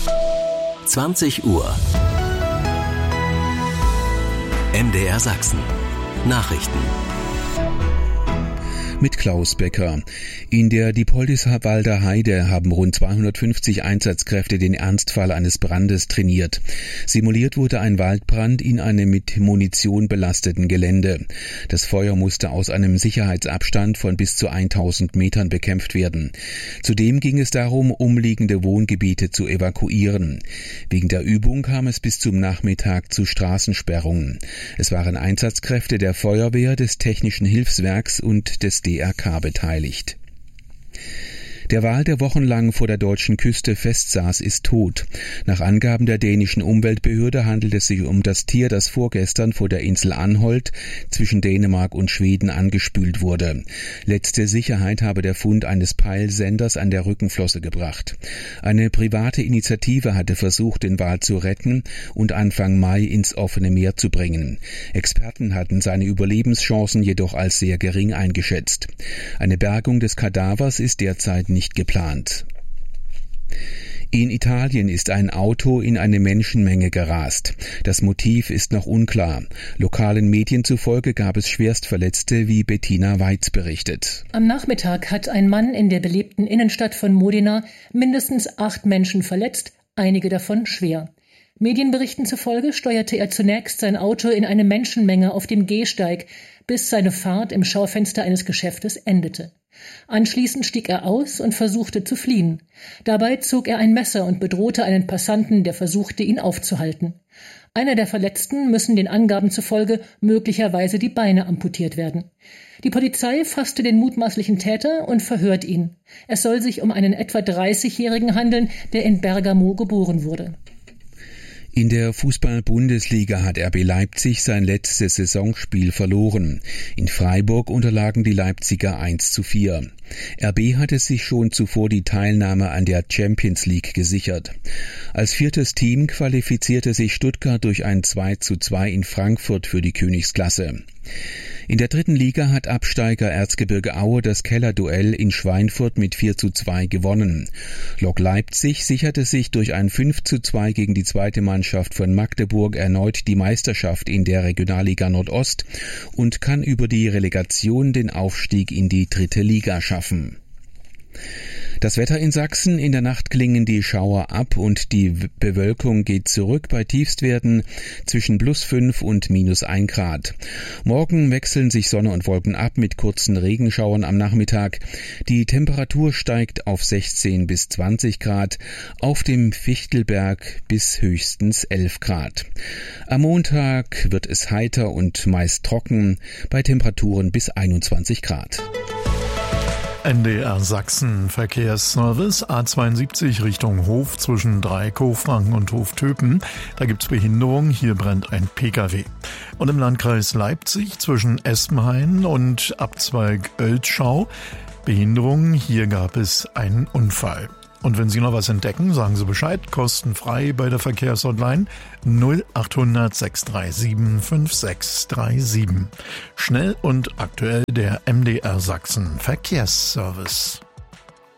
20 Uhr. MDR Sachsen. Nachrichten. Mit Klaus Becker. In der Diepoldiswalder Heide haben rund 250 Einsatzkräfte den Ernstfall eines Brandes trainiert. Simuliert wurde ein Waldbrand in einem mit Munition belasteten Gelände. Das Feuer musste aus einem Sicherheitsabstand von bis zu 1000 Metern bekämpft werden. Zudem ging es darum, umliegende Wohngebiete zu evakuieren. Wegen der Übung kam es bis zum Nachmittag zu Straßensperrungen. Es waren Einsatzkräfte der Feuerwehr, des Technischen Hilfswerks und des DRK beteiligt. Der Wal, der wochenlang vor der deutschen Küste festsaß, ist tot. Nach Angaben der dänischen Umweltbehörde handelt es sich um das Tier, das vorgestern vor der Insel Anholt zwischen Dänemark und Schweden angespült wurde. Letzte Sicherheit habe der Fund eines Peilsenders an der Rückenflosse gebracht. Eine private Initiative hatte versucht, den Wal zu retten und Anfang Mai ins offene Meer zu bringen. Experten hatten seine Überlebenschancen jedoch als sehr gering eingeschätzt. Eine Bergung des Kadavers ist derzeit nicht geplant. In Italien ist ein Auto in eine Menschenmenge gerast. Das Motiv ist noch unklar. Lokalen Medien zufolge gab es Schwerstverletzte, wie Bettina Weitz berichtet. Am Nachmittag hat ein Mann in der belebten Innenstadt von Modena mindestens 8 Menschen verletzt, einige davon schwer. Medienberichten zufolge steuerte er zunächst sein Auto in eine Menschenmenge auf dem Gehsteig, bis seine Fahrt im Schaufenster eines Geschäftes endete. Anschließend stieg er aus und versuchte zu fliehen. Dabei zog er ein Messer und bedrohte einen Passanten, der versuchte, ihn aufzuhalten. Einer der Verletzten müssen den Angaben zufolge möglicherweise die Beine amputiert werden. Die Polizei fasste den mutmaßlichen Täter und verhört ihn. Es soll sich um einen etwa 30-Jährigen handeln, der in Bergamo geboren wurde. In der Fußball-Bundesliga hat RB Leipzig sein letztes Saisonspiel verloren. In Freiburg unterlagen die Leipziger 1:4. RB hatte sich schon zuvor die Teilnahme an der Champions League gesichert. Als 4. Team qualifizierte sich Stuttgart durch ein 2:2 in Frankfurt für die Königsklasse. In der 3. Liga hat Absteiger Erzgebirge Aue das Kellerduell in Schweinfurt mit 4:2 gewonnen. Lok Leipzig sicherte sich durch ein 5:2 gegen die zweite Mannschaft von Magdeburg erneut die Meisterschaft in der Regionalliga Nordost und kann über die Relegation den Aufstieg in die 3. Liga schaffen. Das Wetter in Sachsen: in der Nacht klingen die Schauer ab und die Bewölkung geht zurück bei Tiefstwerten zwischen +5 und -1 Grad. Morgen wechseln sich Sonne und Wolken ab mit kurzen Regenschauern am Nachmittag. Die Temperatur steigt auf 16 bis 20 Grad, auf dem Fichtelberg bis höchstens 11 Grad. Am Montag wird es heiter und meist trocken bei Temperaturen bis 21 Grad. NDR Sachsen Verkehrsservice A72 Richtung Hof zwischen Dreieckhof-Franken und Hof-Töpen. Da gibt's Behinderung, hier brennt ein Pkw. Und im Landkreis Leipzig zwischen Espenhain und Abzweig Oeltschau Behinderung, hier gab es einen Unfall. Und wenn Sie noch was entdecken, sagen Sie Bescheid, kostenfrei bei der Verkehrshotline 0800 637 5637. Schnell und aktuell der MDR Sachsen Verkehrsservice.